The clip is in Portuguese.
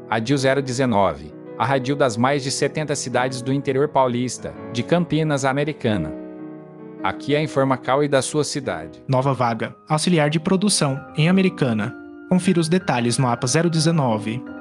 A DIL 019. A Radil das mais de 70 cidades do interior paulista, de Campinas a Americana. Aqui é a Informacal e da sua cidade. Nova vaga, auxiliar de produção, em Americana. Confira os detalhes no APA 019.